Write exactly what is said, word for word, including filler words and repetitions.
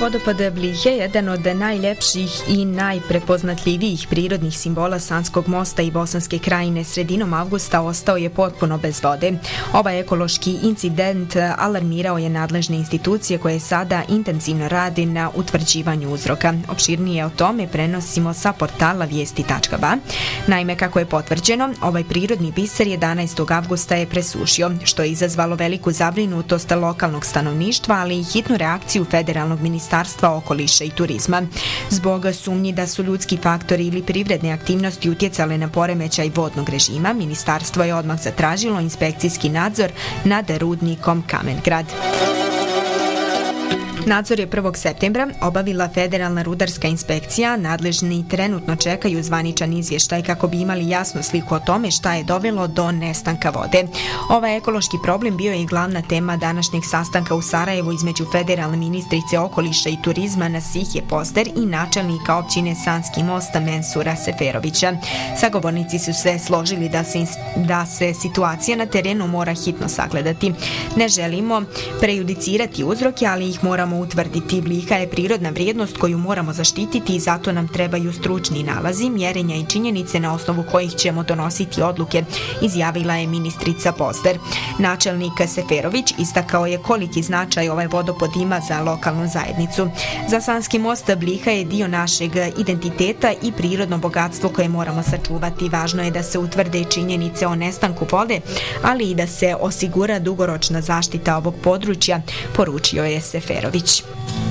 Vodopad Blihe je jedan od najljepših i najprepoznatljivijih prirodnih simbola Sanskog mosta i Bosanske krajine. Sredinom avgusta ostao je potpuno bez vode. Ovaj ekološki incident alarmirao je nadležne institucije koje sada intenzivno radi na utvrđivanju uzroka. Opširnije o tome prenosimo sa portala vijesti tačka ba. Naime, kako je potvrđeno, ovaj prirodni biser jedanaestog avgusta je presušio, što je izazvalo veliku zabrinutost lokalnog stanovništva, ali i hitnu reakciju federalnog ministarstva Ministarstva okoliša i turizma. Zbog sumnji da su ljudski faktori ili privredne aktivnosti utjecale na poremećaj vodnog režima, ministarstvo je odmah zatražilo inspekcijski nadzor nad rudnikom Kamengrad. Nadzor je prvog septembra obavila Federalna rudarska inspekcija. Nadležni trenutno čekaju zvaničan izvještaj kako bi imali jasnu sliku o tome šta je dovelo do nestanka vode. Ovaj ekološki problem bio je i glavna tema današnjeg sastanka u Sarajevu između federalne ministrice okoliša i turizma Nasihje Poster i načelnika općine Sanski most Mensura Seferovića. Sagovornici su se složili da se, da se situacija na terenu mora hitno sagledati. Ne želimo prejudicirati uzroke, ali ih moramo utvrditi. Bliha je prirodna vrijednost koju moramo zaštititi i zato nam trebaju stručni nalazi, mjerenja i činjenice na osnovu kojih ćemo donositi odluke, izjavila je ministrica Poster. Načelnik Seferović istakao je koliki značaj ovaj vodopad ima za lokalnu zajednicu. Za Sanski most Bliha je dio našeg identiteta i prirodno bogatstvo koje moramo sačuvati. Važno je da se utvrde činjenice o nestanku vode, ali i da se osigura dugoročna zaštita ovog područja, poručio je Seferović.